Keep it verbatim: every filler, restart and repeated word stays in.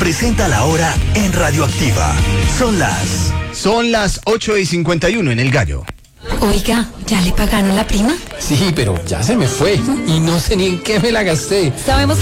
presenta la hora en Radioactiva. Son las... Son las ocho y cincuenta y uno en El Gallo. Oiga, ¿ya le pagaron la prima? Sí, pero ya se me fue y no sé ni en qué me la gasté. Sabemos